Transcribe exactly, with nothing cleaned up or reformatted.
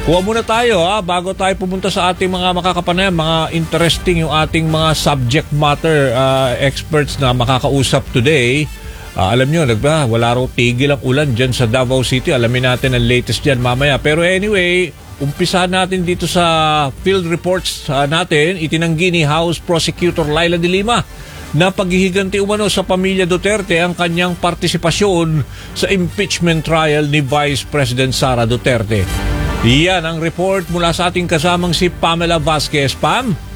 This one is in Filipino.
Kuha muna tayo ha, bago tayo pumunta sa ating mga makakapanayam, mga interesting yung ating mga subject matter uh, experts na makakausap today. Uh, alam nyo, nagba, wala raw tigil ang ulan dyan sa Davao City. Alamin natin ang latest dyan mamaya. Pero anyway, umpisa natin dito sa field reports uh, natin. Itinanggi ni House Prosecutor Laila de Lima na paghihiganti umano sa pamilya Duterte ang kanyang partisipasyon sa impeachment trial ni Vice President Sara Duterte. Iyan ang report mula sa ating kasamang si Pamela Vasquez. Pam?